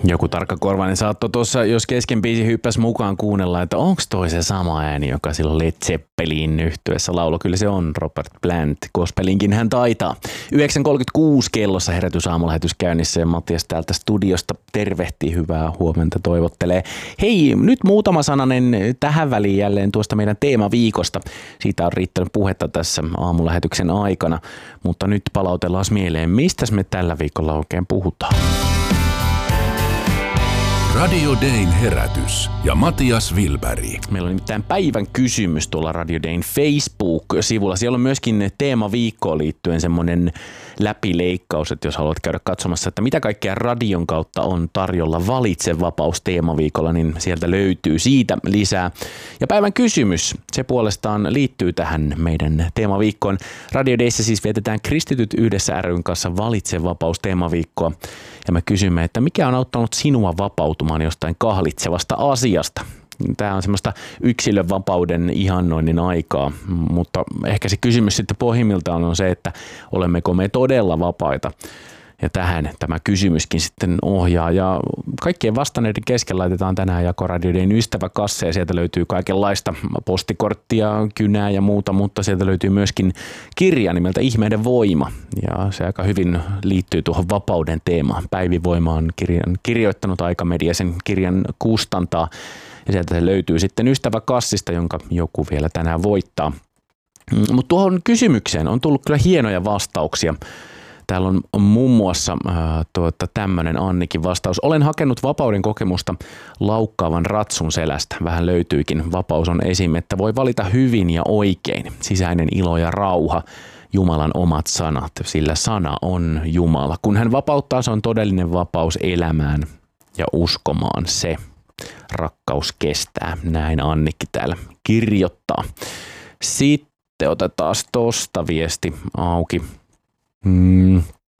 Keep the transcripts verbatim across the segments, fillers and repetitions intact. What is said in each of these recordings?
Joku tarkkakorvainen saattoi tuossa, jos kesken biisi hyppäsi mukaan kuunnella, että onko toi se sama ääni, joka silloin Led Zeppelin yhtyessä laulu. Kyllä se on Robert Plant. Gospelinkin hän taitaa. yhdeksän kolmekymmentäkuusi kellossa herätysaamulähetys käynnissä ja Matias täältä studiosta tervehtii, hyvää huomenta toivottelee. Hei, nyt muutama sananen tähän väliin jälleen tuosta meidän teemaviikosta. Siitä on riittänyt puhetta tässä aamulähetyksen aikana, mutta nyt palautellaan mieleen, mistä me tällä viikolla oikein puhutaan. Radio Dayn herätys ja Matias Wilberg. Meillä on nimittäin päivän kysymys tuolla Radio Dayn Facebook-sivulla. Siellä on myöskin teemaviikkoon liittyen semmoinen läpileikkaus, että jos haluat käydä katsomassa, että mitä kaikkea radion kautta on tarjolla Valitse vapaus teemaviikolla, niin sieltä löytyy siitä lisää. Ja päivän kysymys, se puolestaan liittyy tähän meidän teemaviikkoon. Radio Dayssä siis vietetään Kristityt yhdessä ry:n kanssa Valitse vapaus teemaviikkoa. Ja me kysymme, että mikä on auttanut sinua vapautumaan jostain kahlitsevasta asiasta? Tämä on semmoista yksilön vapauden ihannoinnin aikaa, mutta ehkä se kysymys sitten pohjimmiltaan on se, että olemmeko me todella vapaita. Ja tähän tämä kysymyskin sitten ohjaa. Ja kaikkien vastanneiden kesken laitetaan tänään jako Radio Dayn ystäväkasseja. Sieltä löytyy kaikenlaista postikorttia, kynää ja muuta, mutta sieltä löytyy myöskin kirja nimeltä Ihmeiden voima. Ja se aika hyvin liittyy tuohon vapauden teemaan. Päivi Voima on kirjan kirjoittanut, Aikamedia sen kirjan kustantaa. Ja sieltä se löytyy sitten ystäväkassista, jonka joku vielä tänään voittaa. Mutta tuohon kysymykseen on tullut kyllä hienoja vastauksia. Täällä on muun muassa äh, tuota, tämmöinen Annikin vastaus. Olen hakenut vapauden kokemusta laukkaavan ratsun selästä. Vähän löytyykin. Vapaus on esim. Että voi valita hyvin ja oikein. Sisäinen ilo ja rauha. Jumalan omat sanat, sillä sana on Jumala. Kun hän vapauttaa, se on todellinen vapaus elämään ja uskomaan se. Rakkaus kestää. Näin Annikki täällä kirjoittaa. Sitten otetaan tosta viesti auki. Hmm.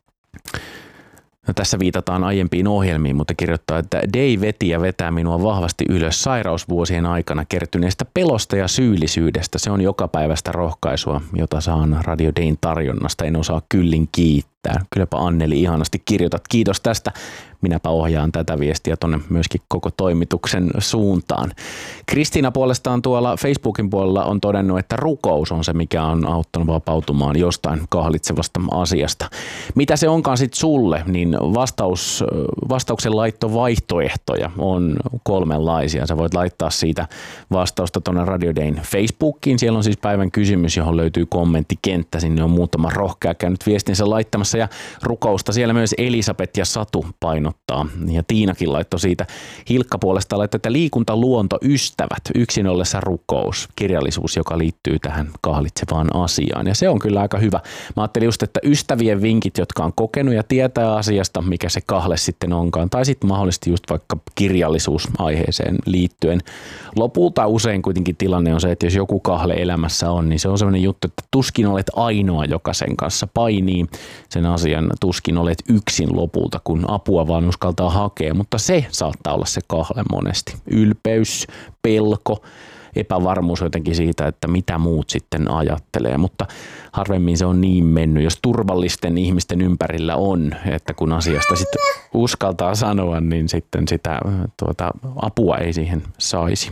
No, tässä viitataan aiempiin ohjelmiin, mutta kirjoittaa, että Day veti ja vetää minua vahvasti ylös sairausvuosien aikana kertyneestä pelosta ja syyllisyydestä. Se on jokapäiväistä rohkaisua, jota saan Radio Dayn tarjonnasta. En osaa kyllin kiittää. Kylläpä Anneli ihanasti kirjoitat. Kiitos tästä. Minäpä ohjaan tätä viestiä tonne myöskin koko toimituksen suuntaan. Kristiina puolestaan tuolla Facebookin puolella on todennut, että rukous on se, mikä on auttanut vapautumaan jostain kahlitsevasta asiasta. Mitä se onkaan sitten sulle, niin vastaus, vastauksen laittovaihtoehtoja on kolmenlaisia. Sä voit laittaa siitä vastausta tuonne Radio Dayn Facebookiin. Siellä on siis päivän kysymys, johon löytyy kommenttikenttä. Sinne on muutama rohkea käynyt viestinsä laittamassa ja rukousta. Siellä myös Elisabeth ja Satu painottaa. Ja Tiinakin laittoi siitä. Hilkka puolestaan laittoi, että liikunta, luonto, ystävät, yksin ollessa rukous, kirjallisuus, joka liittyy tähän kahlitsevaan asiaan. Ja se on kyllä aika hyvä. Mä ajattelin just, että ystävien vinkit, jotka on kokenut ja tietää asiasta, mikä se kahle sitten onkaan. Tai sitten mahdollisesti just vaikka kirjallisuusaiheeseen liittyen. Lopulta usein kuitenkin tilanne on se, että jos joku kahle elämässä on, niin se on sellainen juttu, että tuskin olet ainoa, joka sen kanssa painii. Sen asian tuskin olet yksin lopulta, kun apua vaan uskaltaa hakea, mutta se saattaa olla se kahle monesti. Ylpeys, pelko, epävarmuus jotenkin siitä, että mitä muut sitten ajattelee, mutta harvemmin se on niin mennyt, jos turvallisten ihmisten ympärillä on, että kun asiasta sitten uskaltaa sanoa, niin sitten sitä tuota, apua ei siihen saisi.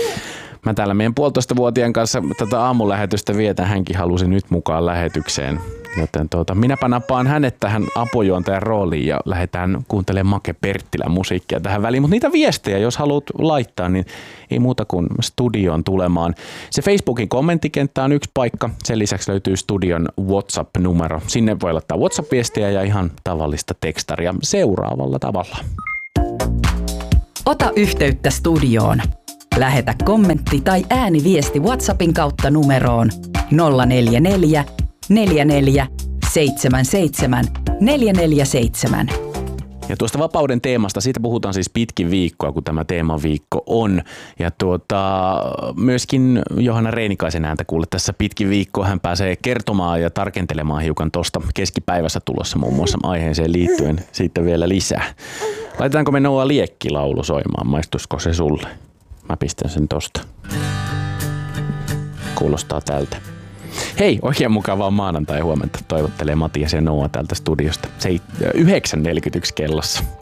Mä täällä meidän puolitoistavuotiaan kanssa tätä aamulähetystä vietän, hänkin halusi nyt mukaan lähetykseen. Joten tuota, minäpä napaan hänet tähän apujuontajan rooliin ja lähdetään kuuntelemaan Make Perttilän musiikkia tähän väliin. Mutta niitä viestejä, jos haluat laittaa, niin ei muuta kuin studioon tulemaan. Se Facebookin kommenttikenttä on yksi paikka. Sen lisäksi löytyy studion WhatsApp-numero. Sinne voi laittaa WhatsApp-viestiä ja ihan tavallista tekstaria seuraavalla tavalla. Ota yhteyttä studioon. Lähetä kommentti tai ääniviesti WhatsAppin kautta numeroon nolla neljä neljä, neljä neljä, seitsemän seitsemän, neljä neljä seitsemän. Ja tuosta vapauden teemasta, siitä puhutaan siis pitkin viikkoa, kun tämä teemaviikko on. Ja tuota, myöskin Johanna Reinikaisen ääntä kuulet tässä pitkin viikkoa. Hän pääsee kertomaan ja tarkentelemaan hiukan tuosta keskipäivässä tulossa muun muassa aiheeseen liittyen sitten vielä lisää. Laitetaanko me Noa Liekki-laulu soimaan? Maistuisiko se sulle? Mä pistän sen tosta. Kuulostaa tältä. Hei, oikein mukavaa maanantai huomenta. Toivottelee Matias ja Noa täältä studiosta. yhdeksän neljäkymmentäyksi kellossa.